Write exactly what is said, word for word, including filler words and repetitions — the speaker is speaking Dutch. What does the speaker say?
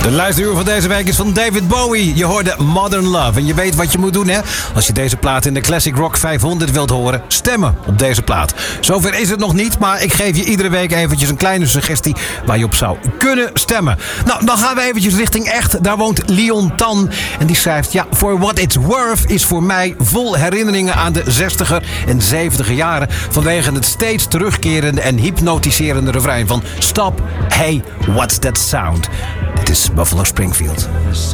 De luisteruur van deze week is van David Bowie. Je hoorde Modern Love. En je weet wat je moet doen, hè? Als je deze plaat in de Classic Rock vijfhonderd wilt horen, stemmen op deze plaat. Zover is het nog niet, maar ik geef je iedere week eventjes een kleine suggestie waar je op zou kunnen stemmen. Nou, dan gaan we eventjes richting echt. Daar woont Leon Tan. En die schrijft, ja, For What It's Worth is voor mij vol herinneringen aan de zestiger en zeventiger jaren. Vanwege het steeds terugkerende en hypnotiserende refrein van Stop, Hey, What's That Sound? Dit is Buffalo Springfield.